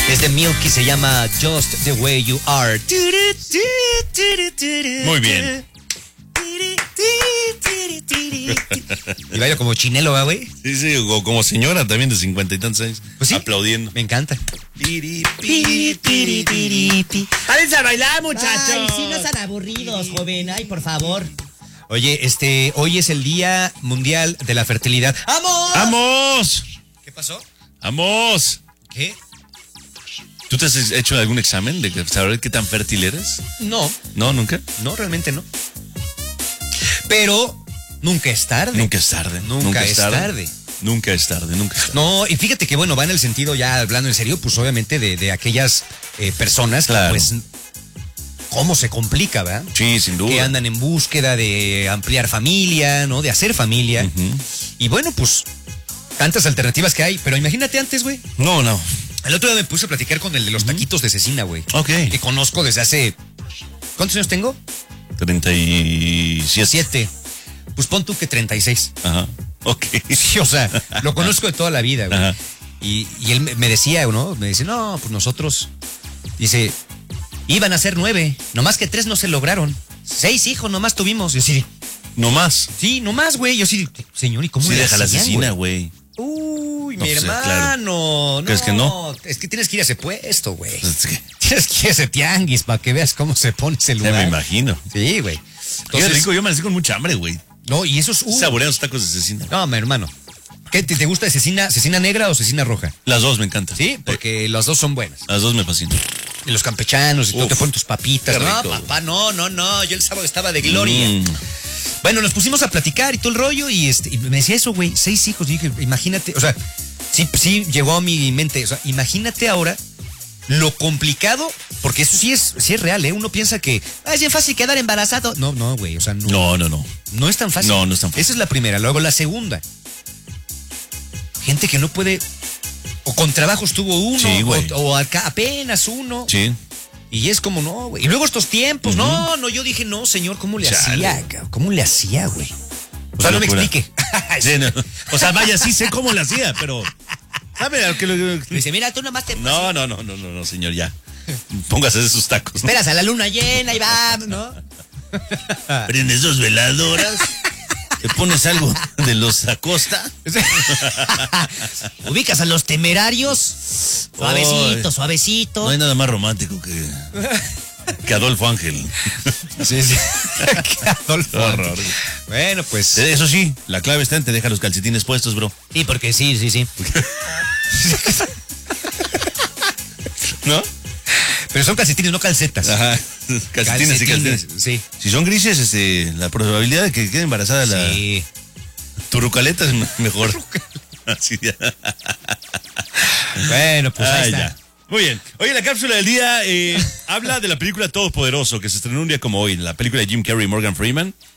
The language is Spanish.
Es de Milky, se llama Just the Way You Are. Muy bien. Y baila como chinelo, ¿va, güey? Sí, sí, o como señora también de 50 y tantos años. Pues sí, aplaudiendo. me encanta. ¡Váyanse a bailar, muchachos! Ay, sí, no sean aburridos, joven. Ay, por favor. Oye, hoy es el Día Mundial de la Fertilidad. ¡Vamos! ¡Vamos! ¿Qué pasó? ¡Vamos! ¿Qué? ¿Tú te has hecho algún examen de saber qué tan fértil eres? No, ¿No? ¿Nunca? no, realmente no. Pero nunca es tarde. Nunca es tarde. Nunca es tarde. Nunca es tarde, nunca es tarde. No, y fíjate que bueno, va en el sentido, ya hablando en serio, pues obviamente de aquellas personas Claro. que pues cómo se complica, ¿verdad? Sí, sin duda. Que andan en búsqueda de ampliar familia, ¿no? De hacer familia. Ujú. Y bueno, pues tantas alternativas que hay, pero imagínate antes, güey. No, no. El otro día me puse a platicar con el de los taquitos de cecina, güey. Ok. Que conozco desde hace... ¿Cuántos años tengo? 37. 7. Pues pon tú que 36. Ajá. Ok. Sí, o sea, lo conozco de toda la vida, güey. Ajá. Y él me decía, ¿no? Me dice, no, pues nosotros... Dice, iban a ser 9, nomás que 3 no se lograron. 6 hijos nomás tuvimos. Yo sí, No más. sí, nomás, güey. Yo sí, señor, ¿y cómo Sí, le deja la hacían, asesina, güey? güey. Uy, No, mi pues, hermano. ¿Crees que no? Es que tienes que ir a ese puesto, güey. Es que- Tienes que ir a ese tianguis para que veas cómo se pone ese Ya lugar. me imagino. Sí, güey. Qué Entonces, rico, yo me con mucha hambre, güey. no, y eso es... Saborean los tacos de cecina. No, mi hermano. ¿Qué te gusta, cecina negra o cecina roja? Las dos me encantan. Sí, porque las dos son buenas. Las dos me fascinan. Y los campechanos, y tú Uf, te ponen tus papitas. qué No, rico. papá, no. Yo el sábado estaba de gloria. Mm. Bueno, nos pusimos a platicar y todo el rollo y me decía eso, güey, 6 hijos. Y dije, imagínate, o sea, sí llegó a mi mente. O sea, imagínate ahora lo complicado, porque eso sí es real, ¿eh? Uno piensa que es bien fácil quedar embarazado. No, güey, o sea, no No. es tan fácil. No es tan fácil. Esa es la primera. Luego la segunda. Gente que no puede, o con trabajos tuvo uno, Sí, güey. o apenas uno. Sí. Y es como, no, güey. Y luego estos tiempos, no, yo dije, no, señor, ¿cómo le Chale. hacía? Cabrón? ¿Cómo le hacía, güey? O sea, no me Locura. explique. Sí, no. O sea, vaya, sí sé cómo lo hacía, pero... ¿Sabe a qué lo... Dice, mira, tú nomás te... No, señor, ya. Póngase de sus tacos, ¿no? Esperas a la luna llena y va, ¿no? Prendes dos veladoras, te pones algo de los Acosta. Ubicas a los temerarios. Suavecito. No hay nada más romántico que Adolfo Ángel. Sí. Qué Adolfo. Horror. Bueno, pues... Eso sí, la clave está en te deja los calcetines puestos, bro. Sí, porque sí. ¿No? Pero son calcetines, no calcetas. Ajá. Calcetines y calcetines. Sí. Si son grises, la probabilidad de que quede embarazada Sí. tu rucaleta es mejor. Así ya. Bueno, pues ahí está. Ya. Muy bien. Oye, la cápsula del día habla de la película Todopoderoso, que se estrenó un día como hoy. La película de Jim Carrey y Morgan Freeman.